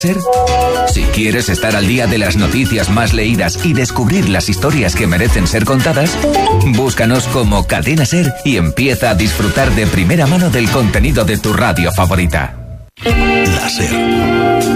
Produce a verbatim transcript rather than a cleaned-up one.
Ser. Si quieres estar al día de las noticias más leídas y descubrir las historias que merecen ser contadas, búscanos como Cadena Ser y empieza a disfrutar de primera mano del contenido de tu radio favorita. La Ser.